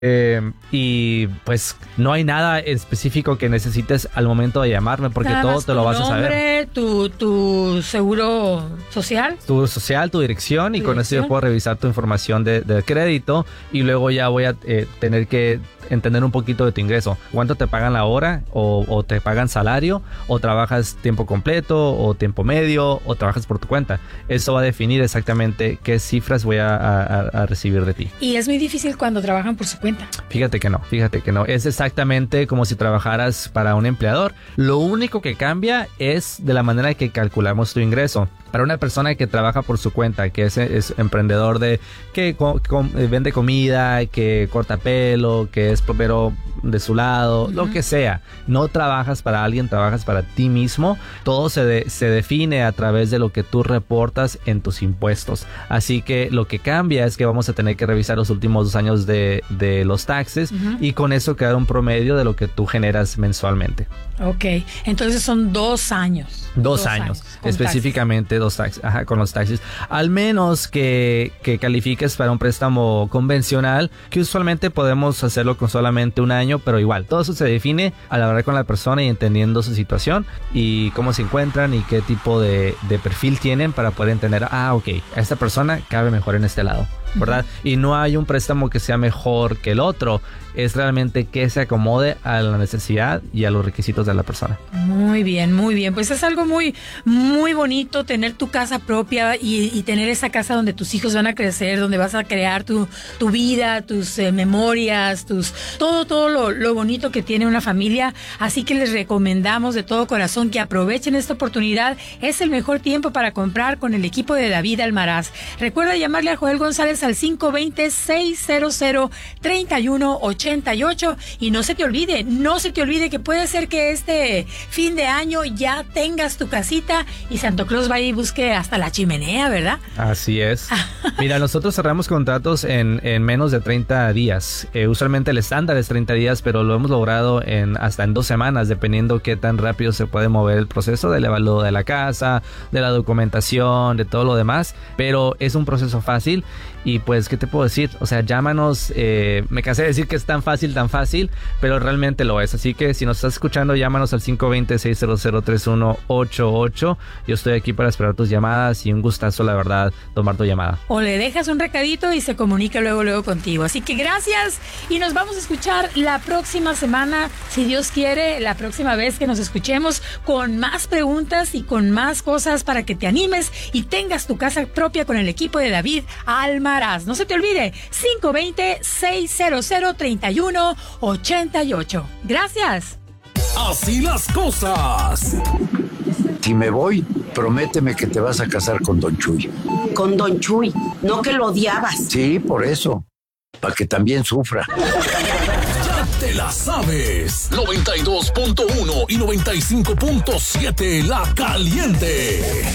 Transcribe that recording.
Y pues no hay nada específico que necesites al momento de llamarme, porque todo te lo vas a saber. Tu seguro social. Tu social, tu dirección, y con eso yo puedo revisar tu información de crédito, y luego ya voy a tener que entender un poquito de tu ingreso. ¿Cuánto te pagan la hora? O te pagan salario, o trabajas tiempo completo, o tiempo medio, o trabajas por tu cuenta. Eso va a definir exactamente qué cifras voy a recibir de ti. Y es muy difícil cuando trabajan por su cuenta. Fíjate que no. Es exactamente como si trabajaras para un empleador. Lo único que cambia es de la manera que calculamos tu ingreso. Para una persona que trabaja por su cuenta, que es emprendedor que vende comida, que corta pelo, que es propero de su lado, lo que sea, no trabajas para alguien, trabajas para ti mismo. Todo se define a través de lo que tú reportas en tus impuestos. Así que lo que cambia es que vamos a tener que revisar los últimos 2 años de los taxes, y con eso quedar un promedio de lo que tú generas mensualmente. Ok, entonces son 2 años. 2 años, específicamente 2 taxes, con los taxes. Al menos que califiques para un préstamo convencional, que usualmente podemos hacerlo con solamente 1 año, pero igual, todo eso se define al hablar con la persona y entendiendo su situación y cómo se encuentran y qué tipo de perfil tienen para poder entender, ok, esta persona cabe mejor en este lado, ¿verdad? Y no hay un préstamo que sea mejor que el otro, es realmente que se acomode a la necesidad y a los requisitos de la persona. Muy bien, pues es algo muy, muy bonito tener tu casa propia y tener esa casa donde tus hijos van a crecer, donde vas a crear tu vida, tus memorias, todo lo bonito que tiene una familia. Así que les recomendamos de todo corazón que aprovechen esta oportunidad. Es el mejor tiempo para comprar con el equipo de David Almaraz. Recuerda llamarle a Joel González al 520-600-3188, y no se te olvide que puede ser que este fin de año ya tengas tu casita y Santo Claus va y busque hasta la chimenea, ¿verdad? Así es. Mira, nosotros cerramos contratos en menos de 30 días. Usualmente el estándar es 30 días, pero lo hemos logrado hasta en 2 semanas, dependiendo qué tan rápido se puede mover el proceso del evalúo de la casa, de la documentación, de todo lo demás. Pero es un proceso fácil. Y pues, ¿qué te puedo decir? O sea, llámanos. Me cansé de decir que es tan fácil, pero realmente lo es. Así que si nos estás escuchando, llámanos al 520-600-3188. Yo estoy aquí para esperar tus llamadas y un gustazo, la verdad, tomar tu llamada. O le dejas un recadito y se comunica luego contigo. Así que gracias, y nos vamos a escuchar la próxima semana, si Dios quiere, la próxima vez que nos escuchemos, con más preguntas y con más cosas para que te animes y tengas tu casa propia con el equipo de David Almaraz. No se te olvide, 520-600-3188. Gracias. Así las cosas. Si me voy, prométeme que te vas a casar con Don Chuy. Con Don Chuy, no que lo odiabas. Sí, por eso, para que también sufra. Ya te la sabes. 92.1 y 95.7 La Caliente.